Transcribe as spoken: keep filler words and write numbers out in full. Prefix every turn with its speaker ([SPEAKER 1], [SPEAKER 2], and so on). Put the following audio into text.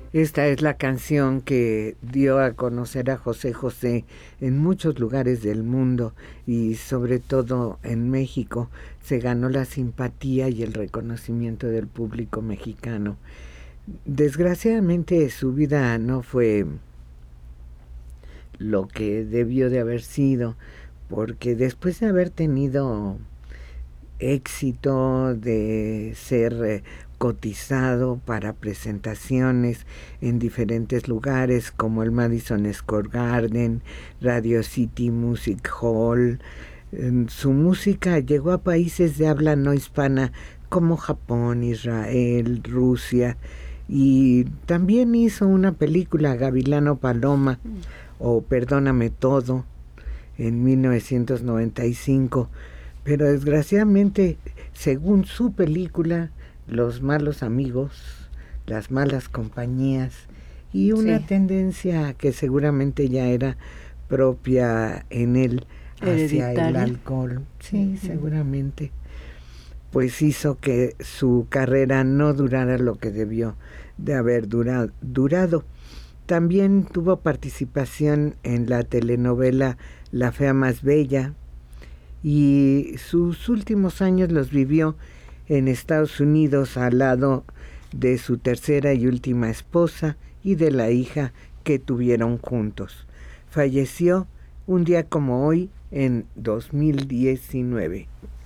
[SPEAKER 1] Esta es la canción que dio a conocer a José José en muchos lugares del mundo y sobre todo en México. Se ganó la simpatía y el reconocimiento del público mexicano. Desgraciadamente su vida no fue lo que debió de haber sido, porque después de haber tenido éxito, de ser eh, cotizado para presentaciones en diferentes lugares como el Madison Square Garden, Radio City Music Hall. Su música llegó a países de habla no hispana como Japón, Israel, Rusia, y también hizo una película, Gavilano Paloma, o Perdóname Todo, en mil novecientos noventa y cinco. Pero desgraciadamente, según su película, los malos amigos, las malas compañías y una sí. tendencia que seguramente ya era propia en él hacia el alcohol, sí, uh-huh. seguramente, pues hizo que su carrera no durara lo que debió de haber dura, durado. También tuvo participación en la telenovela La Fea Más Bella, y sus últimos años los vivió en Estados Unidos al lado de su tercera y última esposa y de la hija que tuvieron juntos. Falleció un día como hoy en dos mil diecinueve.